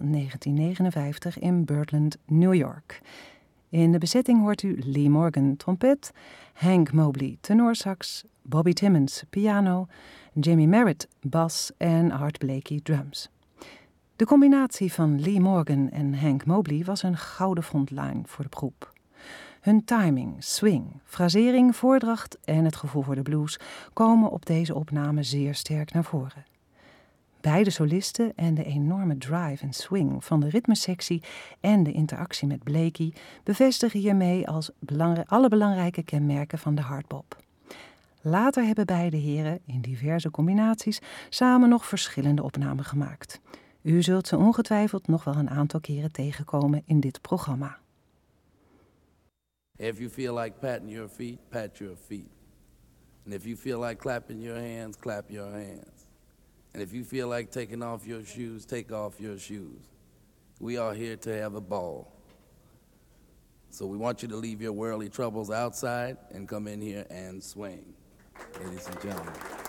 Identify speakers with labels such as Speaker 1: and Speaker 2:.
Speaker 1: 1959 in Birdland, New York. In de bezetting hoort u Lee Morgan trompet, Hank Mobley tenorsax, Bobby Timmons piano, Jimmy Merritt bas en Art Blakey drums. De combinatie van Lee Morgan en Hank Mobley was een gouden frontlijn voor de groep. Hun timing, swing, frasering, voordracht en het gevoel voor de blues komen op deze opname zeer sterk naar voren. Beide solisten en de enorme drive en swing van de ritmesectie en de interactie met Blakey bevestigen hiermee als alle belangrijke kenmerken van de hardbop. Later hebben beide heren in diverse combinaties samen nog verschillende opnamen gemaakt. U zult ze ongetwijfeld nog wel een aantal keren tegenkomen in dit programma.
Speaker 2: If you feel like patting your feet, pat your feet. And if you feel like clapping your hands, clap your hands. And if you feel like taking off your shoes, take off your shoes. We are here to have a ball. So we want you to leave your worldly troubles outside and come in here and swing. Ladies and gentlemen.